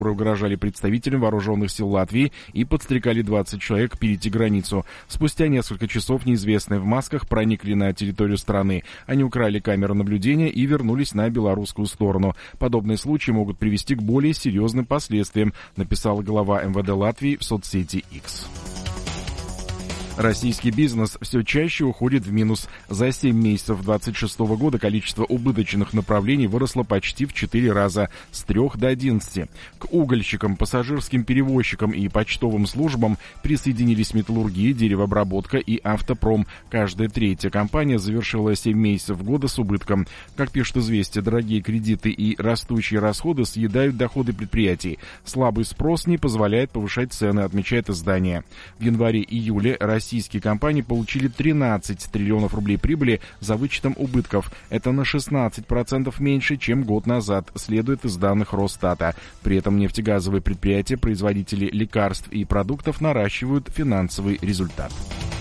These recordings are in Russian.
угрожали представителям вооруженных сил Латвии и подстрекали 20 человек перейти границу. Спустя несколько часов неизвестные в масках проникли на территорию страны. Они украли камеру наблюдения и вернулись на белорусскую сторону. Подобные случаи могут привести к более серьезным последствиям, написал глава МВД Латвии в соцсети X. Российский бизнес все чаще уходит в минус. За 7 месяцев 2026 года количество убыточных направлений выросло почти в 4 раза, с 3 до 11. К угольщикам, пассажирским перевозчикам и почтовым службам присоединились металлургия, деревообработка и автопром. Каждая третья компания завершила 7 месяцев года с убытком. Как пишут «Известия», дорогие кредиты и растущие расходы съедают доходы предприятий. Слабый спрос не позволяет повышать цены, отмечает издание. В январе-июле российские компании получили 13 триллионов рублей прибыли за вычетом убытков. Это на 16% меньше, чем год назад, следует из данных Росстата. При этом нефтегазовые предприятия, производители лекарств и продуктов наращивают финансовый результат.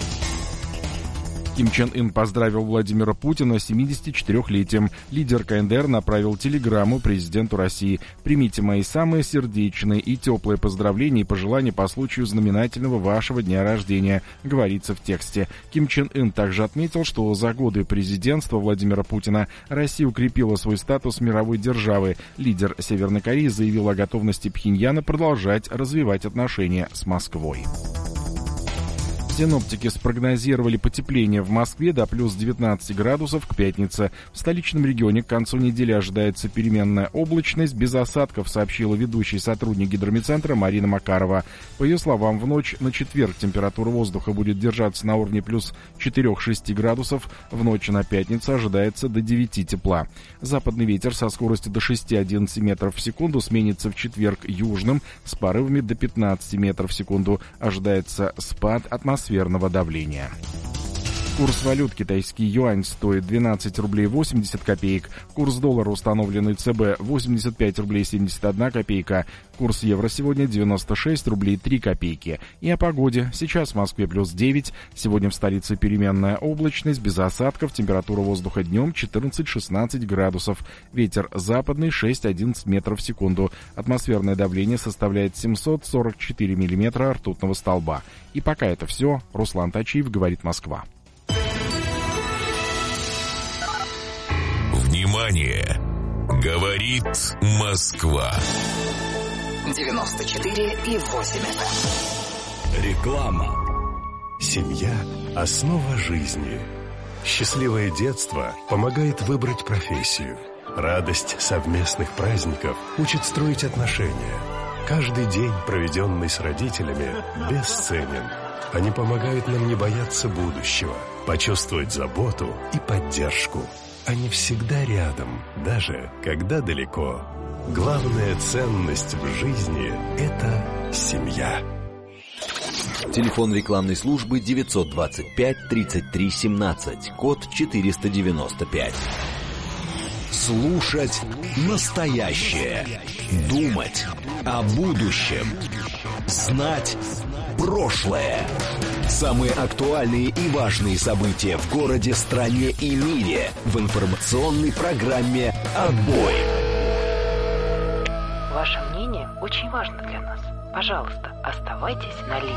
Ким Чен Ын поздравил Владимира Путина с 74-летием. Лидер КНДР направил телеграмму президенту России. «Примите мои самые сердечные и теплые поздравления и пожелания по случаю знаменательного вашего дня рождения», говорится в тексте. Ким Чен Ын также отметил, что за годы президентства Владимира Путина Россия укрепила свой статус мировой державы. Лидер Северной Кореи заявил о готовности Пхеньяна продолжать развивать отношения с Москвой. Синоптики спрогнозировали потепление в Москве до плюс 19 градусов к пятнице. В столичном регионе к концу недели ожидается переменная облачность без осадков, сообщила ведущий сотрудник гидрометцентра Марина Макарова. По ее словам, в ночь на четверг температура воздуха будет держаться на уровне плюс 4-6 градусов, в ночь на пятницу ожидается до 9 тепла. Западный ветер со скоростью до 6-11 метров в секунду сменится в четверг южным с порывами до 15 метров в секунду. Ожидается спад атмосферного давления. Курс валют: китайский юань стоит 12 рублей 80 копеек. Курс доллара, установленный ЦБ, 85 рублей 71 копейка. Курс евро сегодня 96 рублей 3 копейки. И о погоде. Сейчас в Москве плюс 9. Сегодня в столице переменная облачность, без осадков. Температура воздуха днем 14-16 градусов. Ветер западный 6-11 метров в секунду. Атмосферное давление составляет 744 миллиметра ртутного столба. И пока это все. Руслан Тачиев, говорит Москва. Внимание! Говорит Москва. 94,8 FM. Реклама. Семья – основа жизни. Счастливое детство помогает выбрать профессию. Радость совместных праздников учит строить отношения. Каждый день, проведенный с родителями, бесценен. Они помогают нам не бояться будущего, почувствовать заботу и поддержку. Они всегда рядом, даже когда далеко. Главная ценность в жизни – это семья. Телефон рекламной службы 925 33 17, код 495. Слушать настоящее. Думать о будущем. Знать прошлое. Самые актуальные и важные события в городе, стране и мире в информационной программе «Отбой». Ваше мнение очень важно для нас. Пожалуйста, оставайтесь на линии.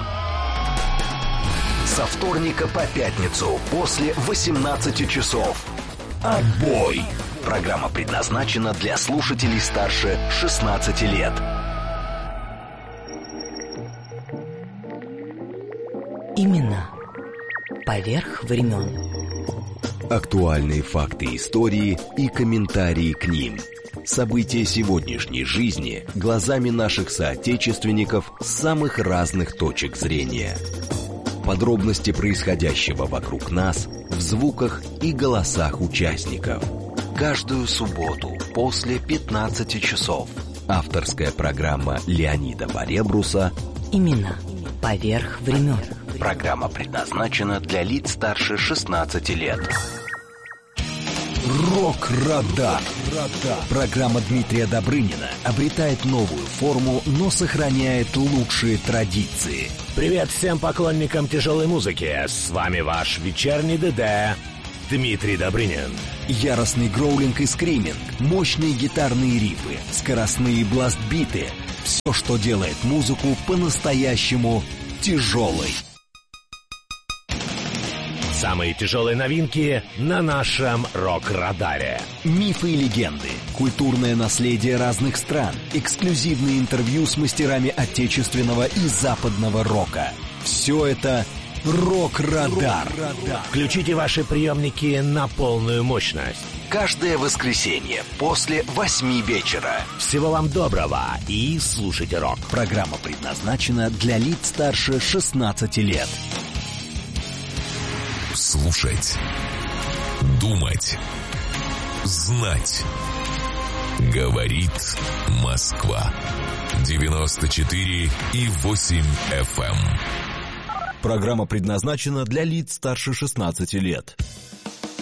Со вторника по пятницу после 18 часов. «Отбой». Программа предназначена для слушателей старше 16 лет. Имена поверх времен. Актуальные факты истории и комментарии к ним. События сегодняшней жизни глазами наших соотечественников с самых разных точек зрения. Подробности происходящего вокруг нас в звуках и голосах участников. Каждую субботу после 15 часов. Авторская программа Леонида Баребруса «Имена поверх времен». Программа предназначена для лиц старше 16 лет. Рок-радар. Программа Дмитрия Добрынина обретает новую форму, но сохраняет лучшие традиции. Привет всем поклонникам тяжелой музыки. С вами ваш вечерний ДД Дмитрий Добрынин. Яростный гроулинг и скриминг, мощные гитарные рифы, скоростные бластбиты, Все, что делает музыку по-настоящему тяжелой. Самые тяжелые новинки на нашем рок-радаре. Мифы и легенды, культурное наследие разных стран, эксклюзивные интервью с мастерами отечественного и западного рока. Все это «Рок-радар». Включите ваши приемники на полную мощность. Каждое воскресенье после 8 вечера. Всего вам доброго и слушайте рок. Программа предназначена для лиц старше 16 лет. Слушать, думать, знать. Говорит Москва. 94,8 FM. Программа предназначена для лиц старше 16 лет.